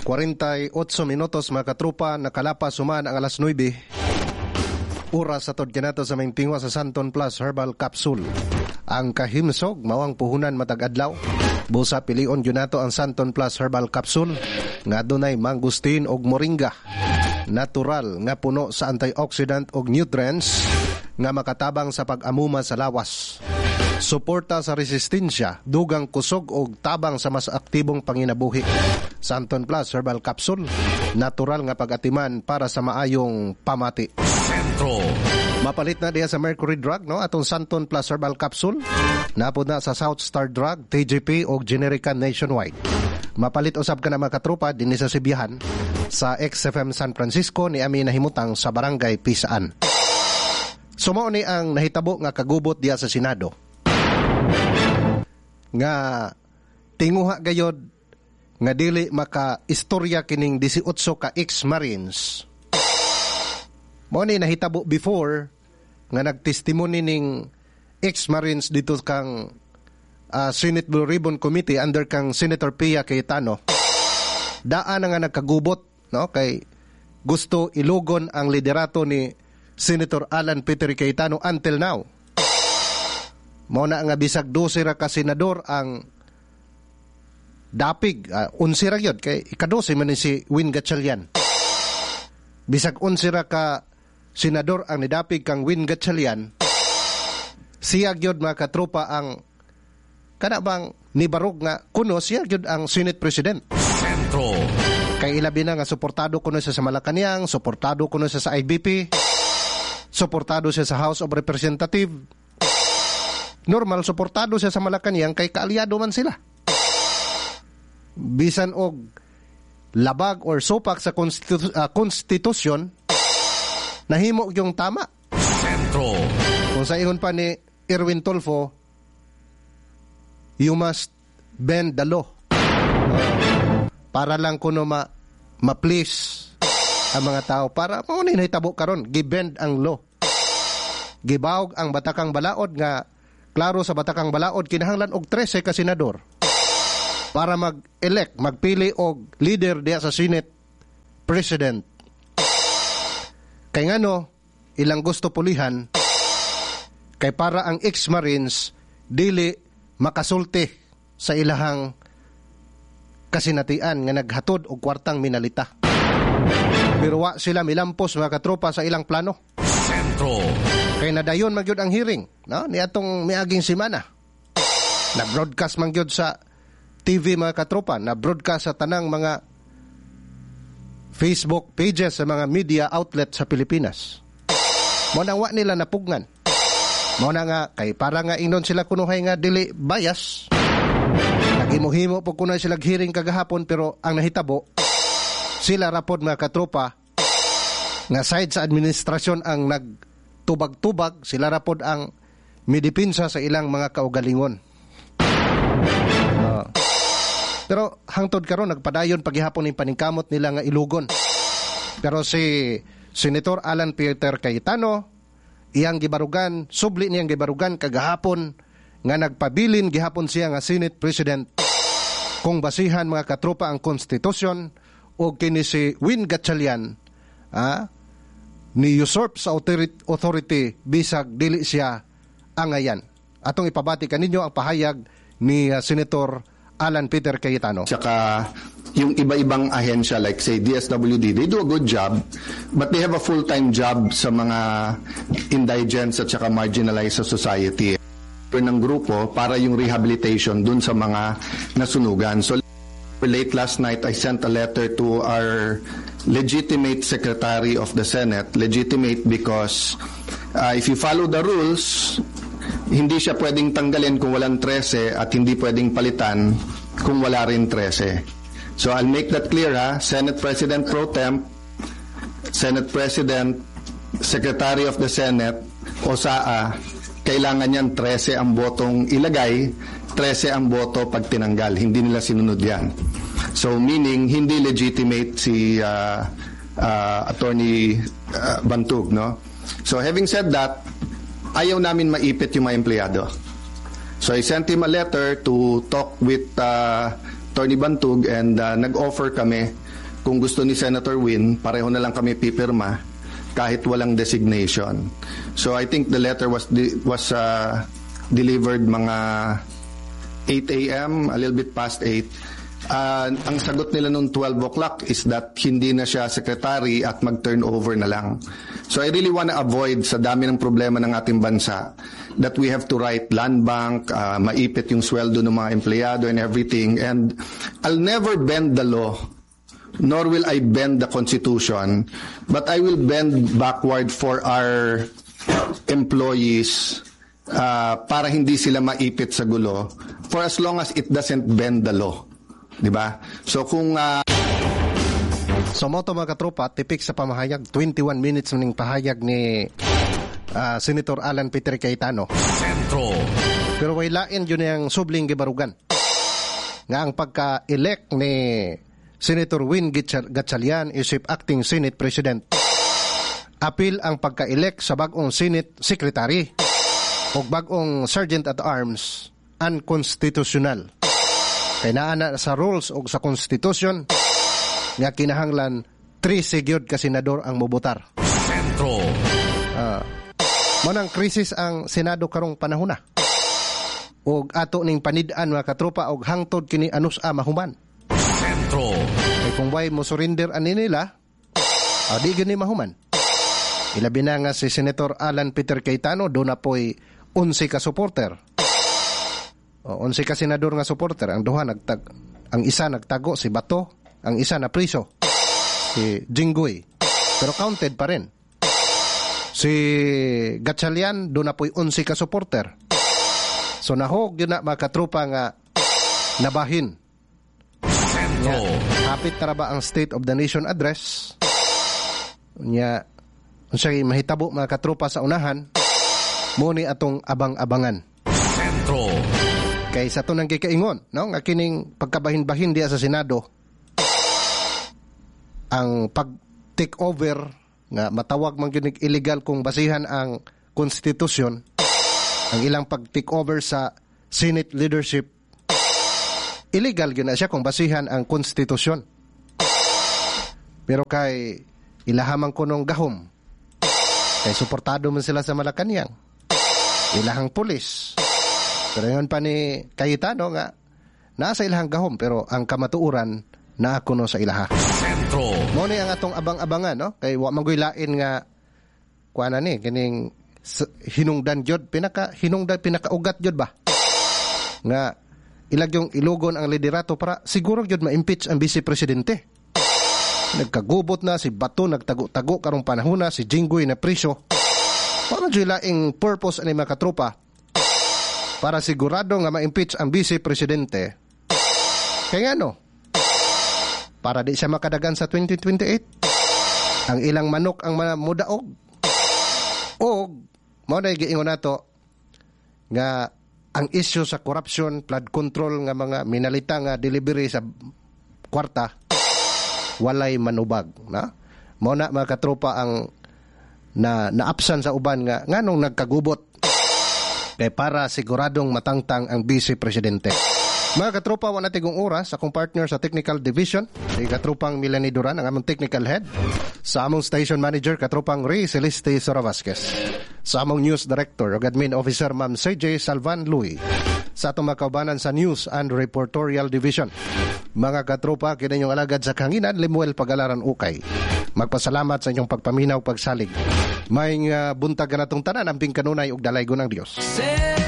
48 minutos mga katrupa, nakalapas suman ang alas 9. Oras sa tod kinato sa maingtingwa sa Santon Plus Herbal Capsule. Ang kahimsog, mawang puhunan matag-adlaw. Busa pilion yun nato ang Santon Plus Herbal Capsule. Nga dunay mangustin og moringa. Natural nga puno sa antioxidant og nutrients nga makatabang sa pag-amuma sa lawas. Suporta sa resistensya, dugang kusog og tabang sa mas aktibong panginabuhi. Santon Plus Herbal Capsule, natural nga pag-atiman para sa maayong pamati. Sentro. Mapalit na diya sa Mercury Drug, no? Atong Santon Plus Herbal Capsule. Napod na sa South Star Drug, TGP o Generica nationwide. Mapalit usab ka na mga katropa din sa Sibihan sa XFM San Francisco ni Ami nahimutang sa Barangay Pisaan. Sumao ni ang nahitabo nga kagubot diya sa Senado. Nga tinguha gayod nga dili maka-istorya kining 18 ka ex-Marines. Mao ni nahitabo before nga nagtestimony ning ex-Marines dito kang Senate Blue Ribbon Committee under kang Senator Pia Cayetano. Daan nga nagkagubot, no, kay gusto ilugon ang liderato ni Senator Alan Peter Cayetano until now. Mao na nga bisag 12 ra ka senador ang dapig, 11 ra gyud kay ika-12 man ni si Win Gatchalian. Bisag 11 ra ka senador ang nidapig kang Win Gatchalian. Siya gyud mga katropa ang kana bang nibarog nga kuno siya gyud ang Senate President. Sentro. Kay ilabi na nga suportado kuno siya sa Malacañang, suportado kuno siya sa IBP, suportado siya sa House of Representatives. Normal, suportado siya sa Malacañang kay kaalyado man sila. Bisan og labag or sopak sa konstitusyon, nahimo yung tama. Sentro. Kung sa ihon pa ni Erwin Tulfo, you must bend the law. Para lang kuno ma-please ang mga tao. Para mo ni nahitabo karon, gibend ang law. Gibawog ang batakang balaod nga klaro sa batakang balaod kinahanglan og 13 ka senador para mag-elect, magpili og leader diya sa Senate President. Kay ngano ilang gusto pulihan kay para ang ex-Marines dili makasulti sa ilahang kasinatian nga naghatod og kwartang minalita. Pero wa sila milampos mga katropa sa ilang plano. Sentro. Kay nadayon magyud ang hearing, no? Ni atong miaging semana. Na-broadcast man gyud sa TV mga katropa, na-broadcast sa tanang mga Facebook pages sa mga media outlet sa Pilipinas. Mo nang wa nila napugnan. Mo na nga kay para nga ingnon sila kunuhay nga dili bias. Naghimuhimo po kuno sila hearing kagahapon pero ang nahitabo sila rapod mga katropa nga side sa administrasyon ang nagtubag-tubag, sila rapod ang midipinsa sa ilang mga kaugalingon. Pero hangtod karon nagpadayon paghihapon ng paningkamot nila nga ilugon. Pero si Senator Alan Peter Cayetano, iyang gibarugan, subli niyang gibarugan kagahapon nga nagpabilin gihapon siya nga Senate President kung basihan mga katropa ang konstitusyon o kini si Win Gatchalian ni usurp sa authority bisag dili siya angayan. Atong ipabati kaninyo ang pahayag ni Senator Alan Peter Cayetano. Tsaka yung iba-ibang ahensya like say DSWD, they do a good job but they have a full-time job sa mga indigents at saka marginalized sa society ng grupo para yung rehabilitation dun sa mga nasunugan. So late last night I sent a letter to our legitimate Secretary of the Senate, legitimate because if you follow the rules, hindi siya pwedeng tanggalin kung walang 13 at hindi pwedeng palitan kung wala rin 13. So I'll make that clear Senate President Pro Temp, Senate President, Secretary of the Senate, o SAA, kailangan yan 13 ang botong ilagay, 13 ang boto pag tinanggal. Hindi nila sinunod yan. So meaning hindi legitimate si Attorney Bantug, no? So having said that, ayaw namin maipit yung mga empleyado. So I sent him a letter to talk with Attorney Bantug, and nag-offer kami kung gusto ni Senator Win, pareho na lang kami pipirma kahit walang designation. So I think the letter was delivered mga 8 a.m., a little bit past 8. Ang sagot nila noong 12 o'clock is that hindi na siya secretary at mag-turnover na lang. So I really want to avoid sa dami ng problema ng ating bansa that we have to write land bank, maipit yung sweldo ng mga empleyado and everything. And I'll never bend the law, nor will I bend the Constitution, but I will bend backward for our employees para hindi sila maipit sa gulo for as long as it doesn't bend the law. Diba? So kung So mo to mga katropa, tipik sa pamahayag 21 minutes ning pahayag ni Senator Alan Peter Cayetano. Sentro. Pero way lain yun yung subling gibarugan. Nga ang pagka-elect ni Senator Win Gatchalian isip acting Senate President. Apil ang pagka-elect sa bagong Senate Secretary o bagong Sergeant at Arms unconstitutional. Kaya naana sa rules o sa Constitution nga kinahanglan 3 sigyod ka senador ang mubutar. Sentro. Manang krisis ang Senado karong panahon na. Og ato ning panid-an mga katropa og hangtod kini anus mahuman. Sentro. Kay kung way mo surrender ani nila, di gani mahuman. Ilabi na nga si Senator Alan Peter Cayetano do na poy 11 ka supporter. 11 ka senador nga supporter, ang duha ang isa nagtago si Bato, ang isa na priso si Jinggoy. Pero counted pa rin. Si Gatchalian do na poy 11 ka supporter. So nahog yun na mga katropa nga nabahin. Nya, hapit na ba ang State of the Nation address? Nya, siya mahitabo mga katropa sa unahan, muni atong abang-abangan. Sentro. Kay sa to nang gikaingon, no? Nga kining pagkabahin-bahin diya sa Senado, ang pag-take over, nga matawag man yun illegal kung basihan ang konstitusyon, ang ilang pag-take over sa Senate leadership, illegal yun na siya kung basihan ang konstitusyon. Pero kay ilahamang kunong gahom, kay suportado man sila sa Malacanang, ilahang pulis. Pero yun pa ni Cayetano nga nasa ilahang gahom, pero ang kamatuuran na kuno sa ilaha. Sentro. Mo ni ang atong abang-abangan, no? Kay wa man lain nga kuana ni kining hinungdan jud pinakaugat jud ba? Nga ilagyong ilugon ang liderato para siguro jud ma-impeach ang vice presidente. Nagkagubot na si Bato, nagtago-tago karong panahon na si Jinggoy na priso. Wa man jud laing purpose ani mga katropa para sigurado nga ma-impeach ang vice presidente. Kaya ano? Para di siya makadagan sa 2028. Ang ilang manok ang mudaog. O mao na giingon nato nga ang issue sa corruption, flood control nga mga minalita nga delivery sa kwarta walay manubag, na? Mao na mga katropa ang naapsan sa uban nga nganong nagkagubot kay para siguradong matangtang ang vice presidente. Mga katropa, wala tigong oras, akong partner sa Technical Division, si katropang Melanie Duran, ang among technical head, sa among station manager, katropang Ray Celeste Sora Vasquez, sa among news director, o admin officer, Ma'am CJ Salvan Louie, sa atong makaubanan sa News and Reportorial Division. Mga katropa, kinanyong alagad sa Kanginan, Lemuel Pagalaran Ukay. Magpasalamat sa inyong pagpaminaw, pagsalig. May buntag na itong tanan, amping kanunay ug dalay gunang Dios.